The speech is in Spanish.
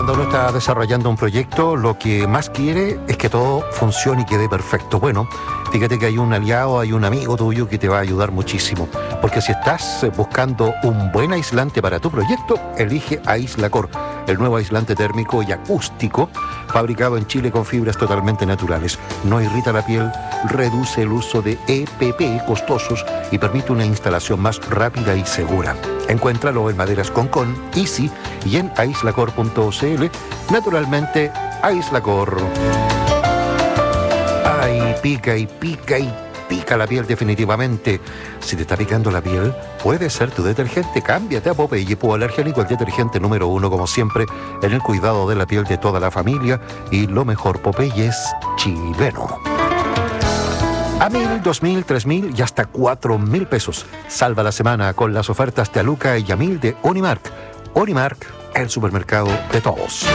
Cuando uno está desarrollando un proyecto, lo que más quiere es que todo funcione y quede perfecto. Bueno, fíjate que hay un aliado, hay un amigo tuyo que te va a ayudar muchísimo. Porque si estás buscando un buen aislante para tu proyecto, elige Aislacor, el nuevo aislante térmico y acústico, fabricado en Chile con fibras totalmente naturales. No irrita la piel, reduce el uso de EPP costosos y permite una instalación más rápida y segura. Encuéntralo en Maderas Concón, Easy y en aislacor.cl. Naturalmente, Aislacor. Ay, pica y pica y pica la piel definitivamente. Si te está picando la piel, puede ser tu detergente. Cámbiate a Popeye Hipoalergénico, el detergente número 1, como siempre, en el cuidado de la piel de toda la familia. Y lo mejor, Popeye es chileno. A 1.000, 2.000, 3.000 y hasta 4.000 pesos. Salva la semana con las ofertas de Aluca y Yamil de Unimark. Unimark, el supermercado de todos.